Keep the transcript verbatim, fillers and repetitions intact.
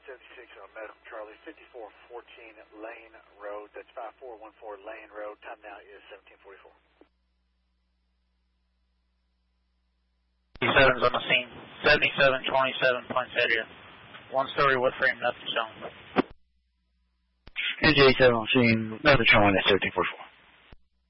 seventy-six on Medical Charlie, fifty-four fourteen Lane Road. That's five four one four Lane Road. Time now is seventeen forty-four. seven's on the scene. seventy-seven twenty-seven Poinsettia. One story wood frame, nothing shown. N J seven on scene, nothing showing at seventeen forty-four.